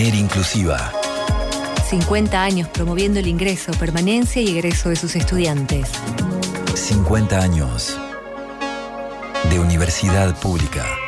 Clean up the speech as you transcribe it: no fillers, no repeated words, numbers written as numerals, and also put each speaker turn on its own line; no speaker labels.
manera inclusiva.
50 años promoviendo el ingreso, permanencia y egreso de sus estudiantes.
50 años de universidad pública.